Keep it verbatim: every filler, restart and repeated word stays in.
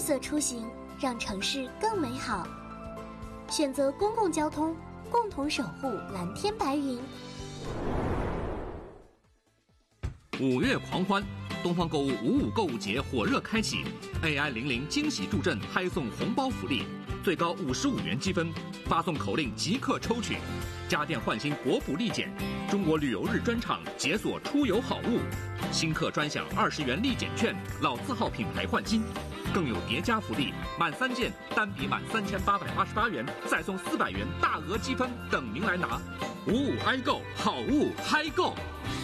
色出行，让城市更美好。选择公共交通，共同守护蓝天白云。 五月狂欢，东方购物五五购物节火热开启 ，A I 零零惊喜助阵嗨送红包福利，最高五十五元积分，发送口令即刻抽取。家电换新国补立减，中国旅游日专场解锁出游好物，新客专享二十元立减券，老字号品牌换新。更有叠加福利，满三件单笔满三千八百八十八元，再送四百元大额积分等您来拿。五五 i 购，好物嗨购。